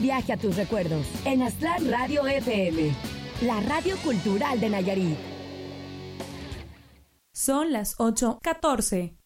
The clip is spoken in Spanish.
viaje a tus recuerdos en Aztlán Radio FM, la radio cultural de Nayarit. Son las 8:14.